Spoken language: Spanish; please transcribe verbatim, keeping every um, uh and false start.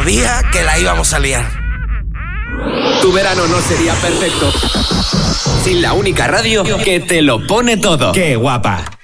sabía que la íbamos a liar. Tu verano no sería perfecto sin la única radio que te lo pone todo. ¡Qué guapa!